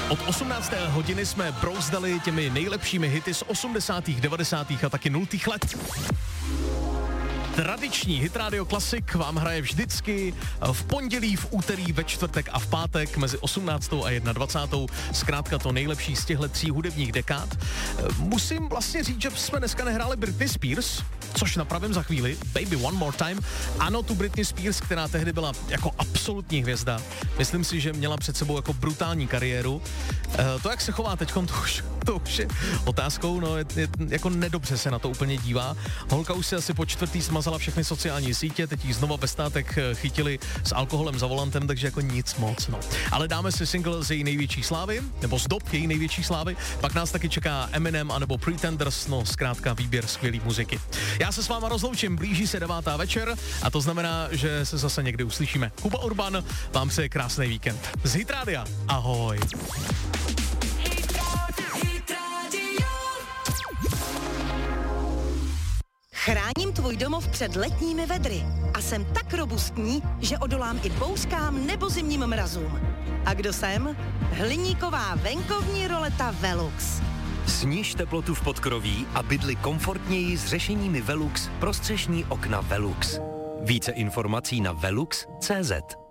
Od 18. hodiny jsme brouzdali těmi nejlepšími hity z 80., 90. a taky 0. let. Tradiční Hit Radio Classic vám hraje vždycky v pondělí, v úterý, ve čtvrtek a v pátek mezi 18. a 21. Zkrátka to nejlepší z těchto 3 hudebních dekád. Musím vlastně říct, že jsme dneska nehráli Britney Spears, což napravím za chvíli, Baby One More Time. Ano, tu Britney Spears, která tehdy byla jako absolutní hvězda. Myslím si, že měla před sebou jako brutální kariéru. To, jak se chová teďkon, to už je otázkou, no, jako nedobře se na to úplně dívá. Holka už se asi po čtvrtý smazala všechny sociální sítě, teď jí znova ve státek chytili s alkoholem za volantem, takže jako nic moc, no. Ale dáme si single z její největší slávy, nebo z dob její největší slávy, pak nás taky čeká Eminem anebo Pretenders, no zkrátka výběr skvělý muziky. Já se s váma rozloučím, blíží se 9. večer a to znamená, že se zase někdy uslyšíme. Kuba Urban vám přeje krásný víkend. Z Hit Radia, ahoj. Chráním tvůj domov před letními vedry a jsem tak robustní, že odolám i bouřkám nebo zimním mrazům. A kdo jsem? Hliníková venkovní roleta Velux. Sníž teplotu v podkroví a bydli komfortněji s řešeními Velux pro střešní okna Velux. Více informací na velux.cz.